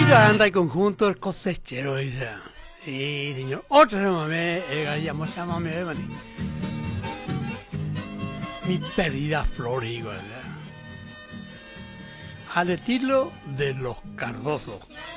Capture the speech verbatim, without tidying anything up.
anda il conjunto il cosechero ella. Sí, señor. Otra mamá, ella llama mi perdida flor igual. Al estilo de los Cardosos.